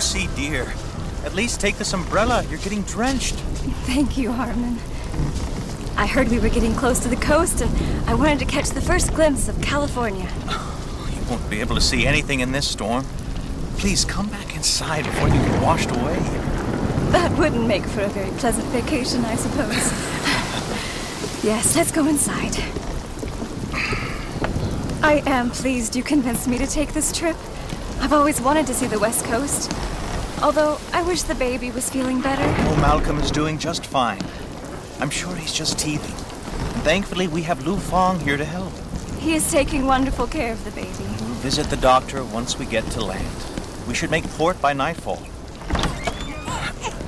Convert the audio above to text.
Lucy, dear. At least take this umbrella. You're getting drenched. Thank you, Harmon. I heard we were getting close to the coast, and I wanted to catch the first glimpse of California. You won't be able to see anything in this storm. Please come back inside before you get washed away. That wouldn't make for a very pleasant vacation, I suppose. Yes, let's go inside. I am pleased you convinced me to take this trip. I've always wanted to see the West Coast. Although, I wish the baby was feeling better. Oh, Malcolm is doing just fine. I'm sure he's just teething. And thankfully, we have Lu Fong here to help. He is taking wonderful care of the baby. We'll visit the doctor once we get to land. We should make port by nightfall.